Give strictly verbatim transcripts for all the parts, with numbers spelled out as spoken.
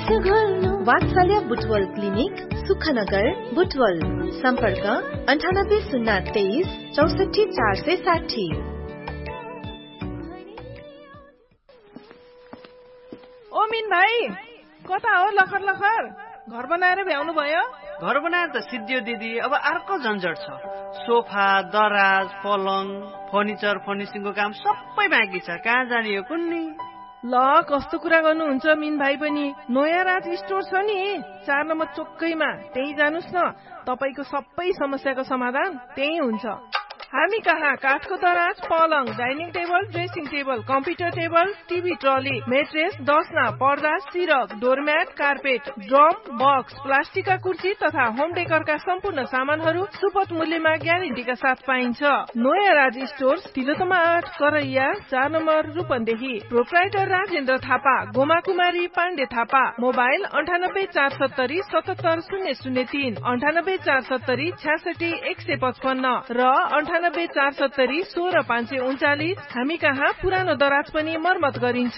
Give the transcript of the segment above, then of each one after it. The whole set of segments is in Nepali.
वात्सल्य बुटवल क्लिनिक सुखनगर बुटवल सम्पर्क अन्ठानब्बे शून्य तेइस चौसठी चार सय साठी। ओ मिन भाइ कता हो लखर लखर घर बनाएर भ्याउनु भयो? घर बनाएर त सिद्धियो दिदी, अब अर्को झन्झट छ। सोफा, दराज, पलङ, फर्निचर, फर्निसिङको काम सबै बाँकी छ। कहाँ जाने हो कुन्नी? ल कस्तो कुरा गर्नुहुन्छ मिन भाइ पनि। नयाँ राज स्टोर छ नि चार नम्बर चोकैमा, त्यही जानुस् न। तपाईको सबै समस्याको समाधान त्यही हुन्छ। हामी कहाँ काठको दराज, पलङ, dining table, dressing table, computer table, TV trolley, mattress, दसना, पर्दा, सिरक, डोरम्याट, कार्पेट, ड्रम, बक्स, प्लास्टिकका कुर्सी तथा होम डेकोरका सम्पूर्ण सामानहरू सुपथ मूल्यमा ग्यारेन्टीका साथ पाइन्छ। नयाँ राज स्टोर तिलोतमा आठ करैया चार नम्बर रूपन्देही। प्रोप्राइटर राजेन्द्र थापा, गोमा कुमारी पाण्डे थापा। मोबाइल अन्ठानब्बे चार सत्तरी सतहत्तर शून्य शून्य तीन, अन्ठानब्बे चार सत्तरी छ्यासठी एक सय पचपन्न र अन्ठानब्बे चार सत्तरी सोह्र पाँच सय उन्चालिस। हामी कहाँ पुरानो दराज पनि मर्मत गरिन्छ।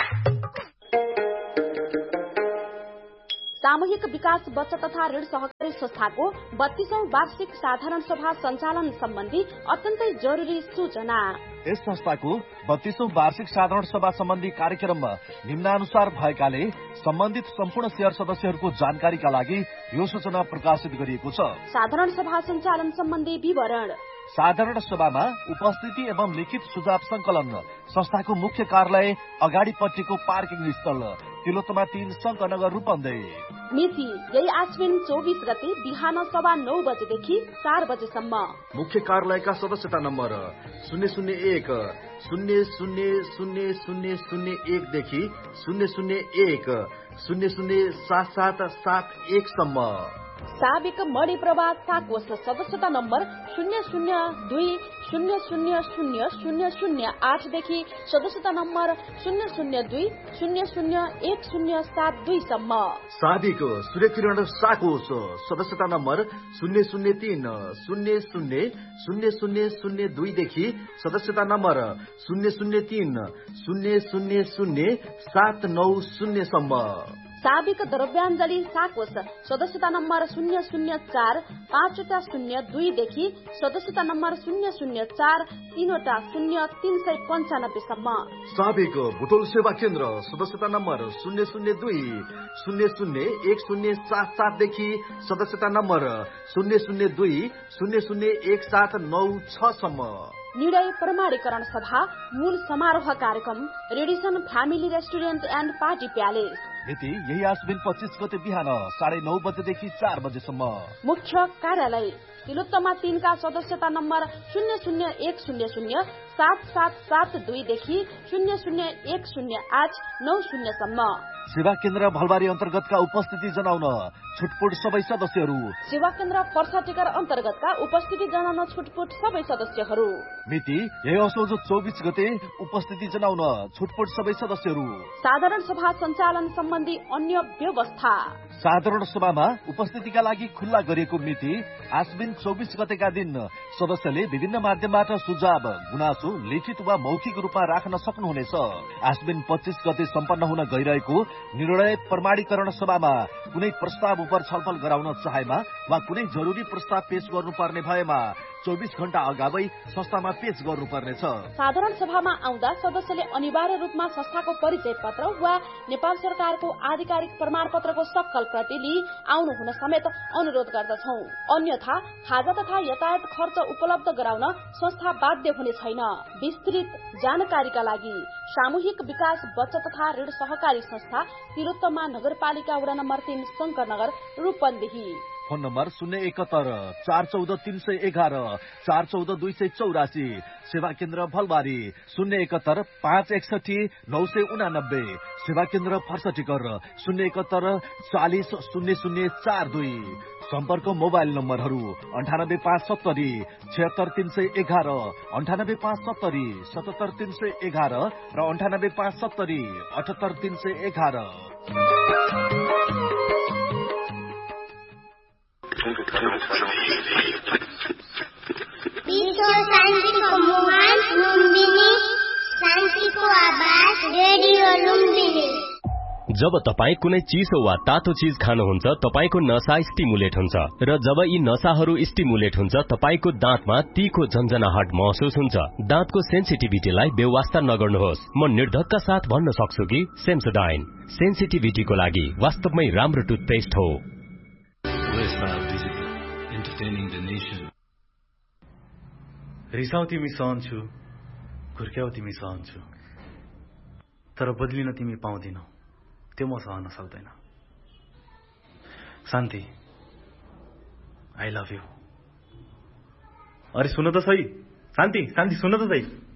सामूहिक विकास बचत तथा ऋण सहकारी संस्थाको बत्तीसौं वार्षिक साधारण सभा सञ्चालन सम्बन्धी अत्यन्तै जरुरी सूचना। यस संस्थाको बत्तीसौं वार्षिक साधारण सभा सम्बन्धी कार्यक्रममा निम्नानुसार भएकाले सम्बन्धित सम्पूर्ण शेयर सदस्यहरूको जानकारीका लागि यो सूचना प्रकाशित गरिएको छ। साधारण सभा सञ्चालन सम्बन्धी विवरण। साधारण सभामा उपस्थिति एवं लिखित सुझाव संकलन संस्थाको मुख्य कार्यालय अगाडिपट्टिको पार्किङ स्थल तिलोत्तमा तीन शङ्करनगर रूपन्देही। मिति यही आश्विन चौबिस गते बिहान सवा नौ बजेदेखि चार बजेसम्म। मुख्य कार्यालयका सदस्यता नम्बर शून्य शून्य एक शून्य शून्य शून्य शून्य शून्य एकदेखि शून्य शून्य एक शून्य शून्य सात सात सात एक सम्म। साबिक मणि प्रभा साकोष सदस्यता नम्बर शून्य शून्य दुई शून्य शून्य शून्य शून्य शून्य आठदेखि सदस्यता नम्बर शून्य शून्य दुई शून्य शून्य एक शून्य सात दुई सम्म। साबिक सूर्यकिरण साकोष सदस्यता नम्बर शून्य शून्य तीन शून्य शून्य शून्य शून्य शून्य दुईदेखि सदस्यता नम्बर शून्य शून्य तीन शून्य शून्य शून्य सात नौ शून्य सम्म। साबिक द्रव्याञ्जली साकोष सदस्यता नम्बर शून्य शून्य चार पाँचवटा शून्य दुईदेखि सदस्यता नम्बर शून्य शून्य चार तीनवटा शून्य तीन सय पञ्चानब्बे सम्म। साबिक बुटोल सेवा केन्द्र सदस्यता नम्बर शून्य शून्य दुई शून्य शून्य एक शून्य सात सातदेखि सदस्यता नम्बर शून्य शून्य दुई शून्य शून्य एक सात नौ छ सम्म। निर्णय प्रमाणीकरण सभा मूल समारोह कार्यक्रम Radisson family restaurant and party palace. मिति यही आश्विन पच्चीस गते बिहान साढे नौ बजेदेखि चार बजेसम्म। मुख्य कार्यालय तिलोत्तमा तीनका सदस्यता नम्बर शून्य शून्य एक शून्य शून्य सात सात सात दुईदेखि शून्य शून्य एक शून्य आठ नौ शून्यसम्म। सेवा केन्द्र भलबारी अन्तर्गतका उपस्थिति जनाउन छुटपुट सबै सदस्यहरू। सेवा केन्द्र पर्साटिकर अन्तर्गतका उपस्थिति जनाउन छुटपुट सबै सदस्यहरू। मिति यही असोज चौबिस गते उपस्थिति जनाउन छुटपुट सबै सदस्यहरू। साधारण सभा सञ्चालन सम्बन्धी अन्य व्यवस्था। साधारण सभामा उपस्थितिका लागि खुल्ला गरिएको मिति आश्विन चौबिस गतेका दिन सदस्यले विभिन्न माध्यमबाट सुझाव गुनासो लिखित वा मौखिक रूपमा राख्न सक्नुहुनेछ। आश्विन पच्चीस गते सम्पन्न हुन गइरहेको निर्णय प्रमाणीकरण सभामा कुनै प्रस्ताव उप छलफल गराउन चाहेमा वा कुनै जरुरी प्रस्ताव पेश गर्नुपर्ने भएमा चौबिस घण्टा अगावै संस्थामा पेश गर्नुपर्नेछ। साधारण सभामा आउँदा सदस्यले अनिवार्य रूपमा संस्थाको परिचय पत्र वा नेपाल सरकारको आधिकारिक प्रमाण पत्रको सक्कल प्रति लिई आउनु हुन समेत अनुरोध गर्दछौं। अन्यथा खाजा तथा यातायात खर्च उपलब्ध गराउन संस्था बाध्य हुने छैन। विस्तृत जानकारीका लागि सामूहिक विकास बचत तथा ऋण सहकारी संस्था तिलोत्तमा नगरपालिका वडा नम्बर तीन शङ्करनगर रूपन्देही। फोन नम्बर शून्य एकहत्तर चार चौध तीन सय एघार चार चौध दुई सय चौरासी। सेवा केन्द्र भलबारी शून्य एकहत्तर पाँच एकसठी नौ सय उनानब्बे। सेवा केन्द्र फर्सटिकर शून्य एकहत्तर चालिस शून्य शून्य चार दुई। सम्पर्क मोबाइल नम्बरहरू अन्ठानब्बे पाँच सत्तरी छिहत्तर तीन सय एघार अन्ठानब्बे पाँच सत्तरी सतहत्तर तीन सय एघार र अन्ठानब्बे पाँच सत्तरी अठहत्तर तीन सय एघार। शान्तिको मुहान लुम्बिनी, शान्तिको आवाज रेडियो लुम्बिनी। जब तपाईँ कुनै चिसो वा तातो चीज खानुहुन्छ तपाईको नसा स्टिमुलेट हुन्छ र जब यी नसाहरू स्टिमुलेट हुन्छ तपाईको दाँतमा तीखो झन्झनाहट महसुस हुन्छ। दाँतको सेन्सिटिभिटीलाई बेवास्ता नगर्नुहोस्। म निर्धक्का साथ भन्न सक्छु कि सेन्सोडाइन सेन्सिटिभिटीको लागि वास्तवमै राम्रो टुथपेस्ट हो। रिसाउ तिमी सहन्छु, घुर्क्याउ तिमी सहन्छु, तर बदलिन तिमी पाउँदिनौ, त्यो म सहन सक्दैन। शान्ति, आई लभ यू। अरे सुन त सही, शान्ति शान्ति सुन त सही।